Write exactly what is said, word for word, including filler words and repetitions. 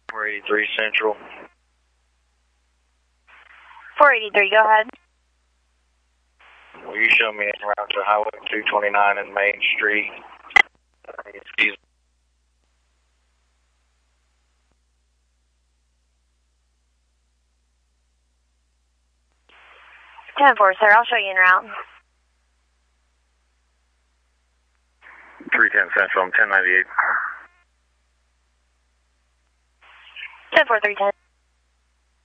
four eighty-three Central. four eighty-three, go ahead. Will you show me en route to Highway two twenty-nine and Main Street? Excuse me. ten four, sir. I'll show you en route. three ten Central, I'm ten ninety-eight. ten four, three ten.